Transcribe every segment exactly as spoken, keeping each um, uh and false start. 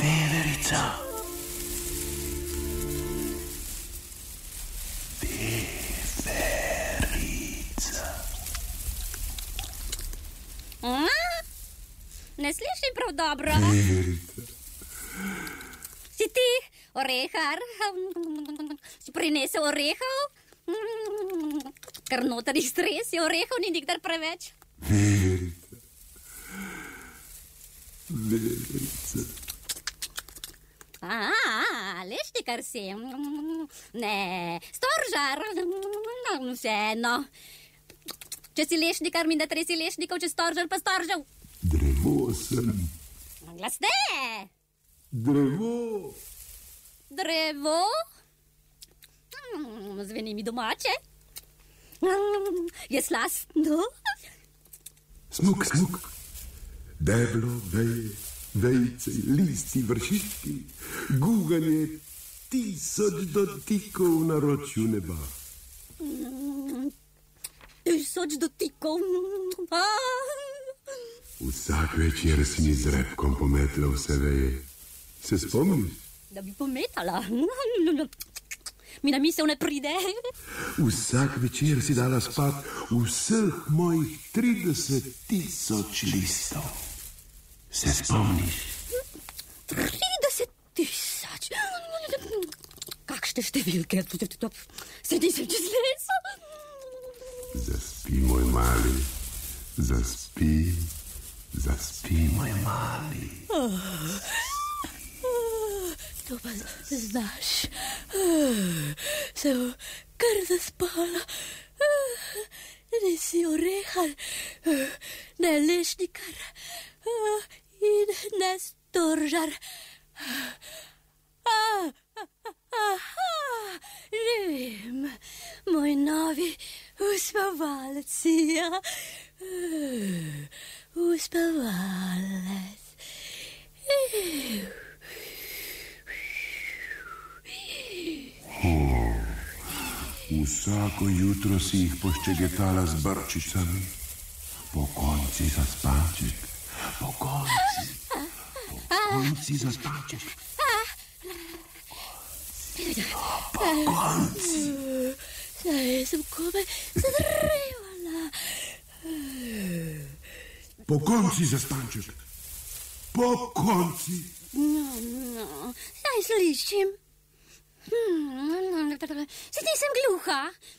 Veverica. Veverica. A? Ne slišim prav dobro. Veverica. Si ti, orehar? Si prinesel orehov? Ker noter jih stres je orehov, ni nikdar preveč. Veverica. Veverica. A, lešnikar si. Ne, storžar. Vseeno. Če si lešnikar, mi ne tresi lešnikov, če storžar pa storžav. Drevo sem. Glasne. Drevo. Drevo? Zveni mi domače. Je slastno. Smuk, smuk. Deblo, veje, vejce, listi, vršički. Guganje tisoč dotikov v naročju neba. Tisoč dotikov. Vsak večer si mi z repkom pometla vse veje. Se spomniš? Da bi pometala. Mi na misel ne pride. Vsak večer si dala spat vseh mojih trideset tisoč listov. Se spomniš? trideset tisoč. Kakšne številke? Se nisem čez leso. Zaspi, moj mali. Zaspi. Zaspi, moj mali. To pa znaš. Sem kar zaspala. Nisi orehar, ne lešnikar in ne storžar. Že vem, moj novi uspavalec si. Uspavalec. Oh, vsako jutro si jih poščegetala z brčicami. Po konci za spanček. Po konci. Po konci za spanček. Po konci. Zdaj sem komaj zadrevala. Po konci za spanček. Po konci. No, no, zdaj slišim. Hmm, se nisem gluha.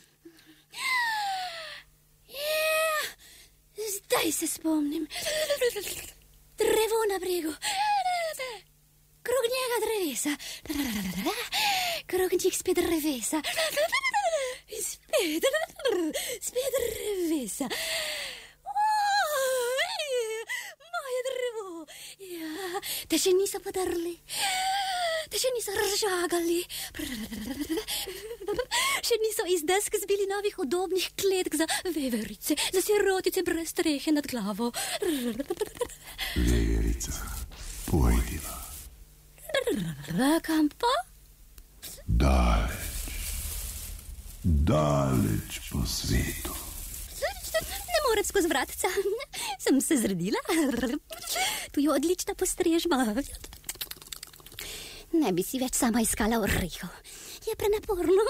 Yeah, zdaj se spomnim. Drevo na bregu. Krog njega drevesa. Krog njih spet drevesa. In spet, spet drevesa. Moje drevo. Ja, te še niso podrli. Te še niso razžagali. Še niso iz desk zbili novih udobnih kletk za veverice, za sirotice brez strehe nad glavo. Veverica, pojdiva. Kam pa? Daleč. Daleč po svetu. Ne morem skozi vratca. Sem se zredila. Tu je odlična postrežba. Ne bi si več sama iskala orehov. Je prenaporno.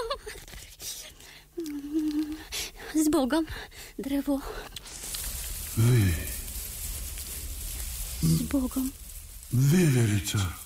Z Bogom, drevo. Ve. Z Bogom. Veverica.